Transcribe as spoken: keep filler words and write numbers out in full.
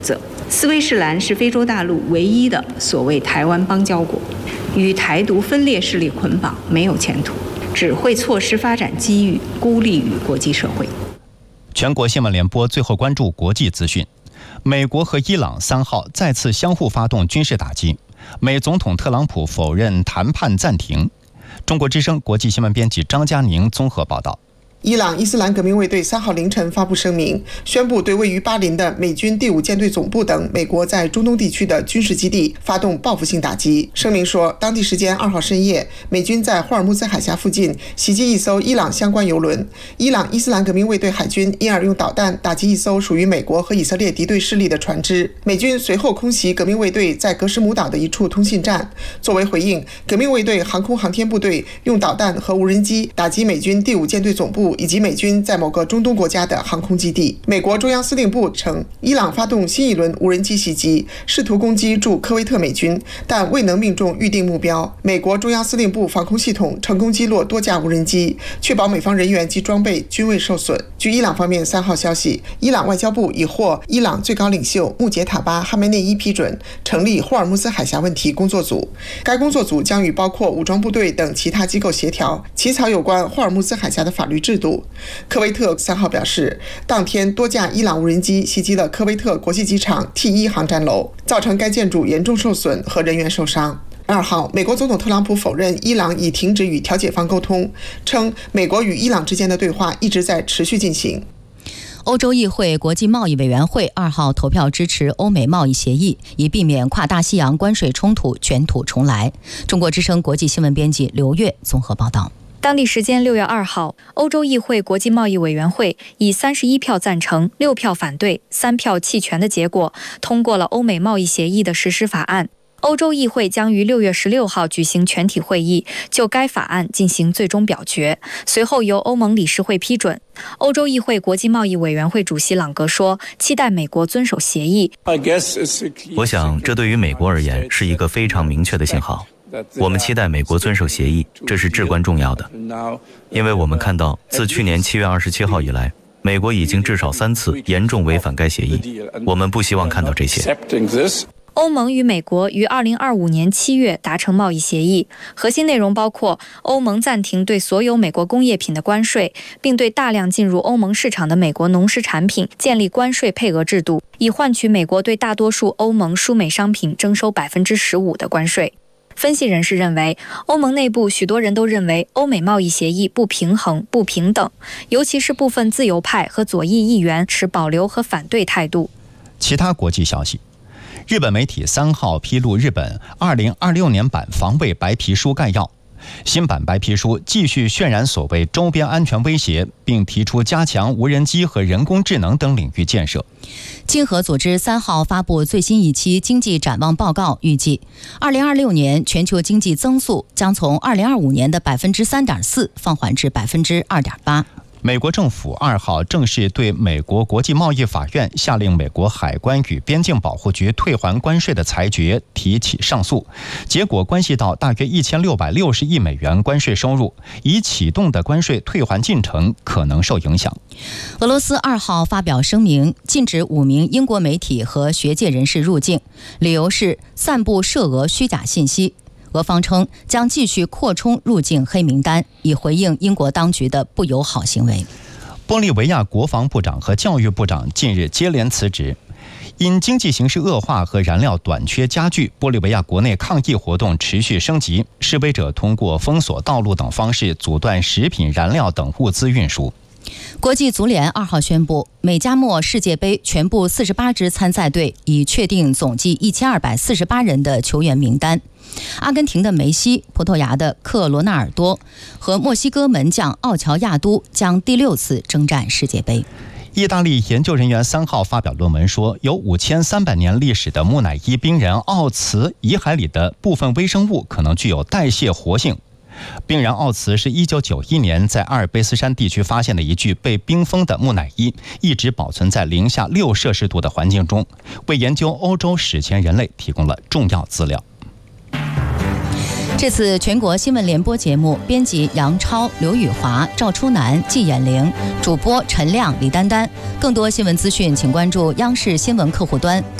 斯威士兰是非洲大陆唯一的所谓台湾邦交国，与台独分裂势力捆绑没有前途，只会错失发展机遇，孤立于国际社会。 全国新闻联播最后关注国际资讯。美国和伊朗三号再次相互发动军事打击，美总统特朗普否认谈判暂停。中国之声国际新闻编辑张佳宁综合报道。 伊朗伊斯兰革命卫队三号凌晨发布声明，宣布对位于巴林的美军第五舰队总部等美国在中东地区的军事基地发动报复性打击。声明说，当地时间二号深夜，美军在霍尔木兹海峡附近袭击一艘伊朗相关油轮，伊朗伊斯兰革命卫队海军因而用导弹打击一艘属于美国和以色列敌对势力的船只。美军随后空袭革命卫队在格什姆岛的一处通信站。作为回应，革命卫队航空航天部队用导弹和无人机打击美军第五舰队总部以及美军在某个中东国家的航空基地。美国中央司令部称，伊朗发动新一轮无人机袭击，试图攻击驻科威特美军，但未能命中预定目标。美国中央司令部防空系统成功击落多架无人机，确保美方人员及装备均未受损。据伊朗方面三号消息，伊朗外交部已获伊朗最高领袖穆杰塔巴·哈梅内伊批准，成立霍尔木兹海峡问题工作组。该工作组将与包括武装部队等其他机构协调，起草有关霍尔木兹海峡的法律制度。科威特三号表示，当天多架伊朗无人机袭击了科威特国际机场 T 一 航站楼，造成该建筑严重受损和人员受伤。二号，美国总统特朗普否认伊朗已停止与调解方沟通，称美国与伊朗之间的对话一直在持续进行。 欧洲议会国际贸易委员会二号投票支持欧美贸易协议，以避免跨大西洋关税冲突卷土重来。中国之声国际新闻编辑刘月综合报道。 当地时间六月二号，欧洲议会国际贸易委员会以三十一票赞成、六票反对、三票弃权的结果，通过了欧美贸易协议的实施法案。欧洲议会将于六月十六号举行全体会议，就该法案进行最终表决，随后由欧盟理事会批准。欧洲议会国际贸易委员会主席朗格说，期待美国遵守协议。 我想，这对于美国而言是一个非常明确的信号。我们期待美国遵守协议，这是至关重要的，因为我们看到，自去年七月二十七号以来，美国已经至少三次严重违反该协议。我们不希望看到这些。 欧盟与美国于二零二五年七月达成贸易协议，核心内容包括欧盟暂停对所有美国工业品的关税，并对大量进入欧盟市场的美国农食产品建立关税配额制度，以换取美国对大多数欧盟输美商品征收百分之十五的关税。分析人士认为，欧盟内部许多人都认为欧美贸易协议不平衡、不平等，尤其是部分自由派和左翼议员持保留和反对态度。 其他国际消息，日本媒体三号披露日本二零二六年版防卫白皮书概要。新版白皮书继续渲染所谓周边安全威胁，并提出加强无人机和人工智能等领域建设。 经合组织三号发布最新一期经济展望报告，预计二零二六年全球经济增速将从二零二五年的百分之三点四放缓至百分之二点八。 美国政府二号正式对美国国际贸易法院下令美国海关与边境保护局退还关税的裁决提起上诉，结果关系到大约一千六百六十亿美元关税收入，已启动的关税退还进程可能受影响。 俄罗斯二号发表声明，禁止五名英国媒体和学界人士入境，理由是散布涉俄虚假信息。俄方称将继续扩充入境黑名单，以回应英国当局的不友好行为。 玻利维亚国防部长和教育部长近日接连辞职，因经济形势恶化和燃料短缺加剧，玻利维亚国内抗议活动持续升级，示威者通过封锁道路等方式阻断食品、燃料等物资运输。 国际足联二号宣布，美加墨世界杯全部四十八支参赛队已确定总计一千二百四十八人的球员名单。阿根廷的梅西、葡萄牙的克罗纳尔多和墨西哥门将奥乔亚都将第六次征战世界杯。 意大利研究人员三号发表论文说，有五千三百年历史的木乃伊冰人奥茨遗骸里的部分微生物可能具有代谢活性。冰人奥茨是一九九一年在阿尔卑斯山地区发现的一具被冰封的木乃伊，一直保存在零下六摄氏度的环境中，为研究欧洲史前人类提供了重要资料。 这次全国新闻联播节目，编辑杨超、刘宇华、赵初南、季衍玲，主播陈亮、李丹丹。更多新闻资讯，请关注央视新闻客户端。